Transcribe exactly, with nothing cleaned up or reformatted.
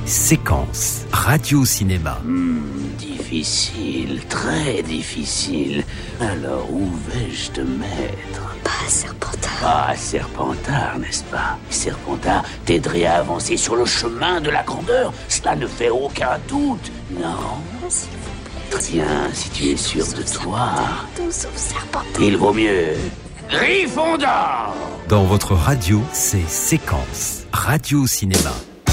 Séquence, radio-cinéma. Hmm, difficile, très difficile. Alors où vais-je te mettre? Pas Serpentard. Pas Serpentard, n'est-ce pas? Serpentard t'aiderait à avancer sur le chemin de la grandeur. Cela ne fait aucun doute, non? S'il vous plaît. Très bien, si tu es sûr de toi. Tout sauf Serpentard. Il vaut mieux Gryffondor. Dans votre radio, c'est Séquence, radio-cinéma.